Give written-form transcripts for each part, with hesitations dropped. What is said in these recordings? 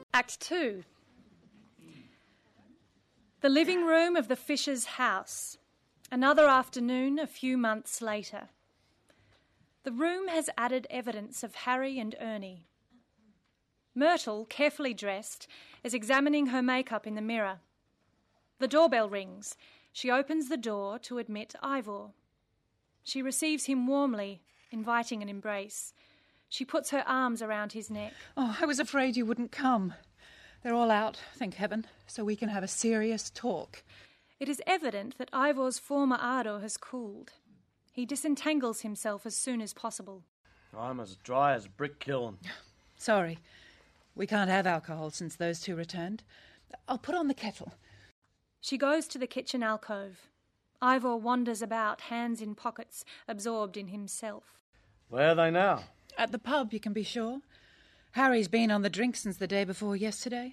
Act 2. The living room of the Fishers' house. Another afternoon a few months later. The room has added evidence of Harry and Ernie. Myrtle, carefully dressed, is examining her makeup in the mirror. The doorbell rings. She opens the door to admit Ivor. She receives him warmly, inviting an embrace. She puts her arms around his neck. Oh, I was afraid you wouldn't come. They're all out, thank heaven, so we can have a serious talk. It is evident that Ivor's former ardour has cooled. He disentangles himself as soon as possible. I'm as dry as a brick kiln. Sorry, we can't have alcohol since those two returned. I'll put on the kettle. She goes to the kitchen alcove. Ivor wanders about, hands in pockets, absorbed in himself. Where are they now? At the pub, you can be sure. Harry's been on the drink since the day before yesterday.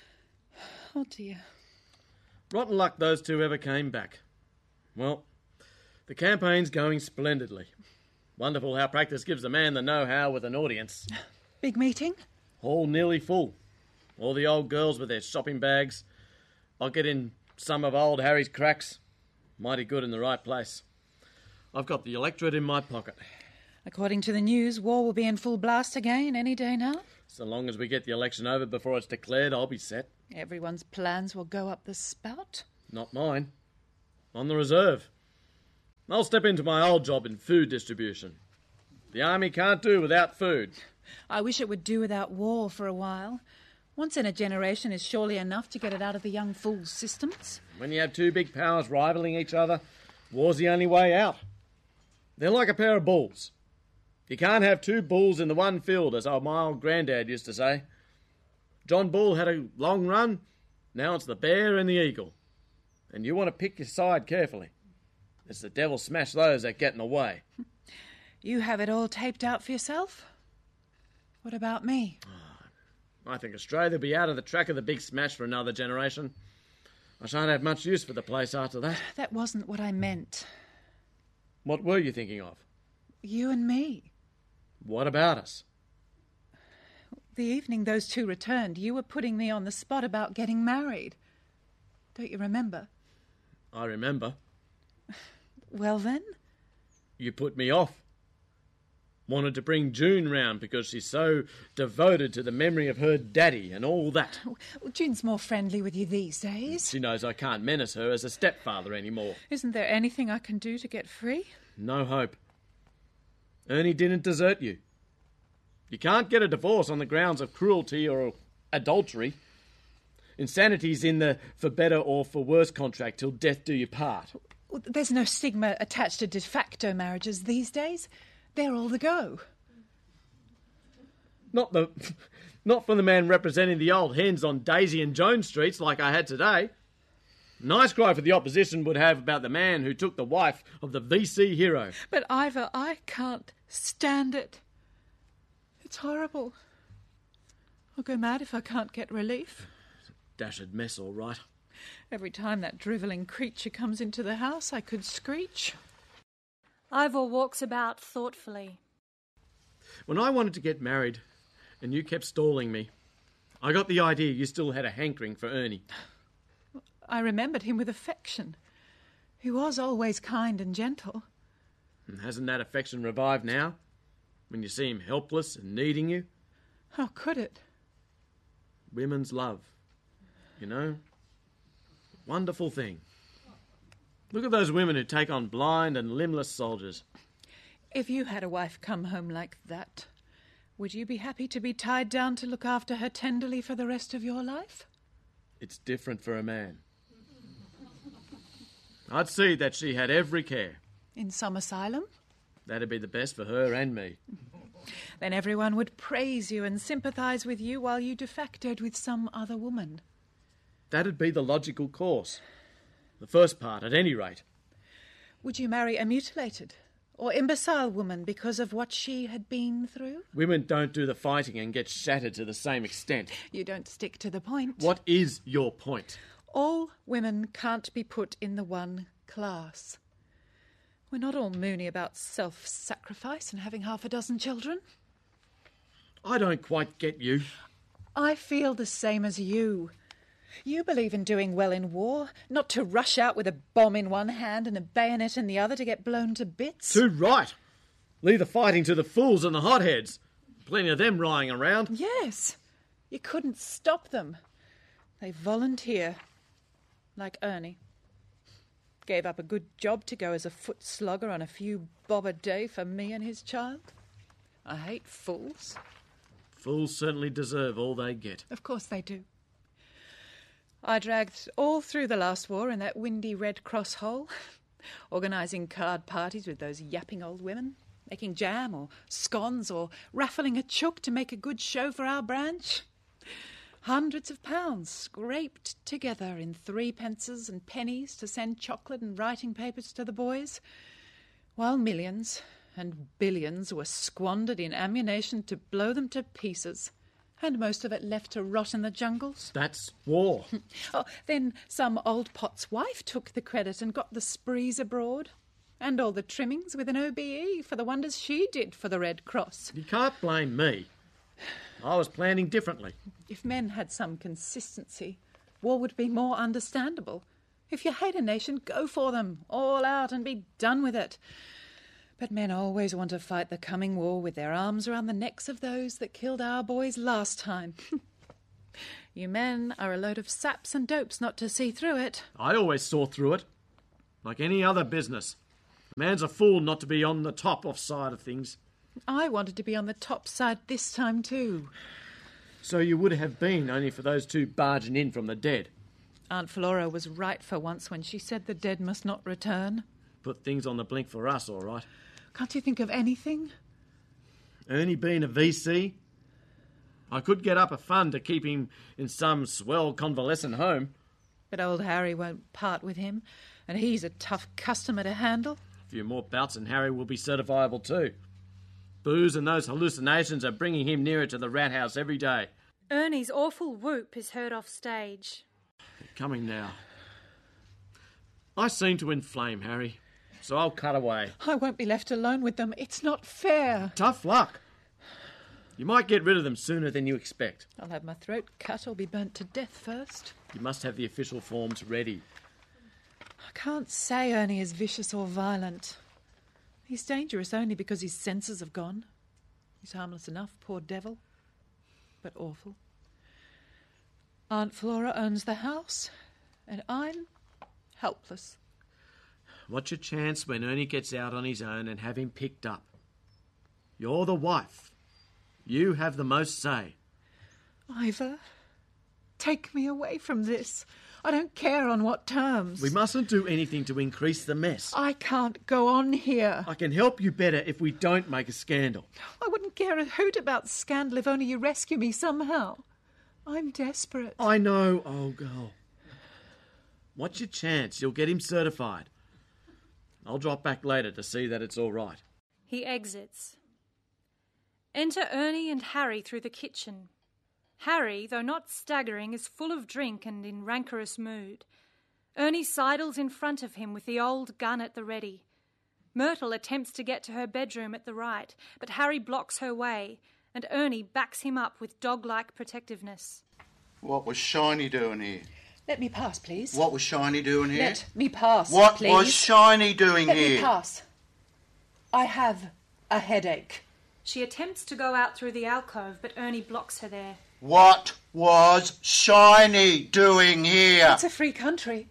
Oh, dear. Rotten luck those two ever came back. Well, the campaign's going splendidly. Wonderful how practice gives a man the know-how with an audience. Big meeting? All nearly full. All the old girls with their shopping bags. I'll get in some of old Harry's cracks. Mighty good in the right place. I've got the electorate in my pocket. According to the news, war will be in full blast again any day now. So long as we get the election over before it's declared, I'll be set. Everyone's plans will go up the spout. Not mine. On the reserve. I'll step into my old job in food distribution. The army can't do without food. I wish it would do without war for a while. Once in a generation is surely enough to get it out of the young fools' systems. When you have two big powers rivaling each other, war's the only way out. They're like a pair of bulls. You can't have two bulls in the one field, as my old granddad used to say. John Bull had a long run, now it's the bear and the eagle. And you want to pick your side carefully. It's the devil smash those that get in the way. You have it all taped out for yourself? What about me? I think Australia will be out of the track of the big smash for another generation. I shan't have much use for the place after that. That wasn't what I meant. What were you thinking of? You and me. What about us? The evening those two returned, you were putting me on the spot about getting married. Don't you remember? I remember. Well then? You put me off. Wanted to bring June round because she's so devoted to the memory of her daddy and all that. Well, June's more friendly with you these days. She knows I can't menace her as a stepfather anymore. Isn't there anything I can do to get free? No hope. Ernie didn't desert you. You can't get a divorce on the grounds of cruelty or adultery. Insanity's in the for better or for worse contract till death do you part. Well, there's no stigma attached to de facto marriages these days. They're all the go. Not from the man representing the old hens on Daisy and Jones streets like I had today. Nice cry for the opposition would have about the man who took the wife of the VC hero. But Ivor, I can't stand it. It's horrible. I'll go mad if I can't get relief. Dashed mess, all right. Every time that drivelling creature comes into the house, I could screech. Ivor walks about thoughtfully. When I wanted to get married and you kept stalling me, I got the idea you still had a hankering for Ernie. I remembered him with affection. He was always kind and gentle. And hasn't that affection revived now? When you see him helpless and needing you? How could it? Women's love. You know? Wonderful thing. Look at those women who take on blind and limbless soldiers. If you had a wife come home like that, would you be happy to be tied down to look after her tenderly for the rest of your life? It's different for a man. I'd see that she had every care. In some asylum? That'd be the best for her and me. Then everyone would praise you and sympathise with you while you de factoed with some other woman. That'd be the logical course. The first part, at any rate. Would you marry a mutilated or imbecile woman because of what she had been through? Women don't do the fighting and get shattered to the same extent. You don't stick to the point. What is your point? All women can't be put in the one class. We're not all moony about self-sacrifice and having half a dozen children. I don't quite get you. I feel the same as you. You believe in doing well in war, not to rush out with a bomb in one hand and a bayonet in the other to get blown to bits. Too right. Leave the fighting to the fools and the hotheads. Plenty of them lying around. Yes, you couldn't stop them. They volunteer, like Ernie. Gave up a good job to go as a foot slogger on a few bob a day for me and his child. I hate fools. Fools certainly deserve all they get. Of course they do. I dragged all through the last war in that windy Red Cross hole, organising card parties with those yapping old women, making jam or scones or raffling a chook to make a good show for our branch. Hundreds of pounds scraped together in 3p and pennies to send chocolate and writing papers to the boys, while millions and billions were squandered in ammunition to blow them to pieces, and most of it left to rot in the jungles. That's war. Oh, then some old pot's wife took the credit and got the sprees abroad, and all the trimmings with an OBE for the wonders she did for the Red Cross. You can't blame me. I was planning differently. If men had some consistency, war would be more understandable. If you hate a nation, go for them, all out, and be done with it. But men always want to fight the coming war with their arms around the necks of those that killed our boys last time. You men are a load of saps and dopes not to see through it. I always saw through it. Like any other business. A man's a fool not to be on the top off side of things. I wanted to be on the top side this time too. So you would have been, only for those two barging in from the dead. Aunt Flora was right for once when she said the dead must not return. Put things on the blink for us, all right. Can't you think of anything? Ernie being a VC? I could get up a fund to keep him in some swell convalescent home. But old Harry won't part with him, and he's a tough customer to handle. A few more bouts and Harry will be certifiable too. Booze and those hallucinations are bringing him nearer to the rat house every day. Ernie's awful whoop is heard off stage. They're coming now. I seem to inflame, Harry, so I'll cut away. I won't be left alone with them. It's not fair. Tough luck. You might get rid of them sooner than you expect. I'll have my throat cut or be burnt to death first. You must have the official forms ready. I can't say Ernie is vicious or violent. He's dangerous only because his senses have gone. He's harmless enough, poor devil. But awful. Aunt Flora owns the house, and I'm helpless. What's your chance when Ernie gets out on his own and have him picked up? You're the wife. You have the most say. Ivor, take me away from this. I don't care on what terms. We mustn't do anything to increase the mess. I can't go on here. I can help you better if we don't make a scandal. I wouldn't care a hoot about scandal if only you rescue me somehow. I'm desperate. I know, old girl. What's your chance? You'll get him certified. I'll drop back later to see that it's all right. He exits. Enter Ernie and Harry through the kitchen. Harry, though not staggering, is full of drink and in rancorous mood. Ernie sidles in front of him with the old gun at the ready. Myrtle attempts to get to her bedroom at the right, but Harry blocks her way, and Ernie backs him up with dog-like protectiveness. What was Shiny doing here? Let me pass, please. What was Shiny doing here? Let me pass, What please. was Shiny doing Let here? me pass. I have a headache. She attempts to go out through the alcove, but Ernie blocks her there. What was Shiny doing here? It's a free country.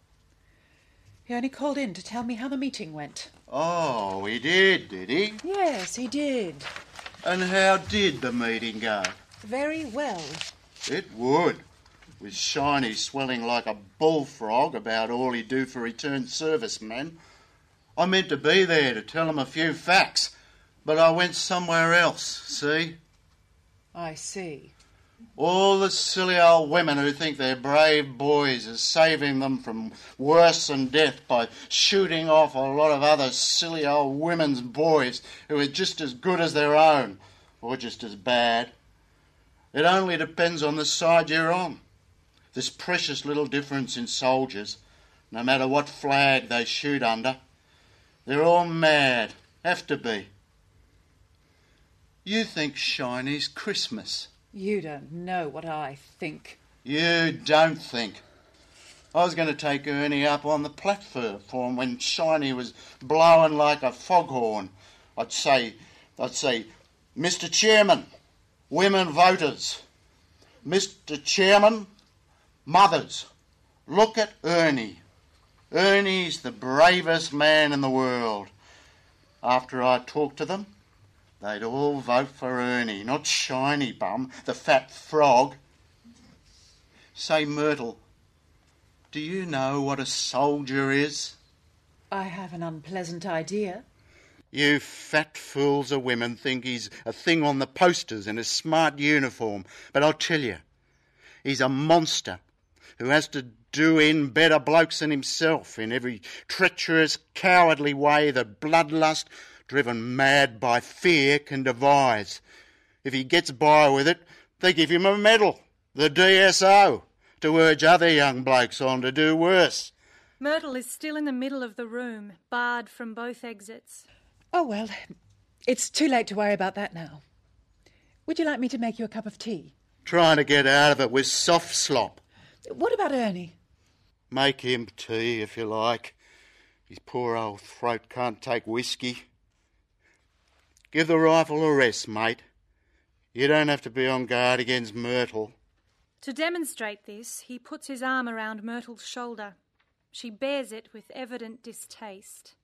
He only called in to tell me how the meeting went. Oh, he did he? Yes, he did. And how did the meeting go? Very well. It would. With Shiny swelling like a bullfrog about all he'd do for returned servicemen. I meant to be there to tell him a few facts, but I went somewhere else, see? I see. All the silly old women who think their brave boys are saving them from worse than death by shooting off a lot of other silly old women's boys who are just as good as their own, or just as bad. It only depends on the side you're on. This precious little difference in soldiers, no matter what flag they shoot under. They're all mad, have to be. You think Shiny's Christmas. You don't know what I think. You don't think. I was going to take Ernie up on the platform when Shiny was blowing like a foghorn. I'd say, Mr. Chairman, women voters. Mr. Chairman, mothers, look at Ernie. Ernie's the bravest man in the world. After I talked to them, they'd all vote for Ernie, not Shiny Bum, the fat frog. Say, Myrtle, do you know what a soldier is? I have an unpleasant idea. You fat fools of women think he's a thing on the posters in a smart uniform. But I'll tell you, he's a monster who has to do in better blokes than himself in every treacherous, cowardly way that bloodlust, driven mad by fear, can devise. If he gets by with it, they give him a medal, the DSO, to urge other young blokes on to do worse. Myrtle is still in the middle of the room, barred from both exits. Oh, well, it's too late to worry about that now. Would you like me to make you a cup of tea? Trying to get out of it with soft slop. What about Ernie? Make him tea, if you like. His poor old throat can't take whiskey. Give the rifle a rest, mate. You don't have to be on guard against Myrtle. To demonstrate this, he puts his arm around Myrtle's shoulder. She bears it with evident distaste.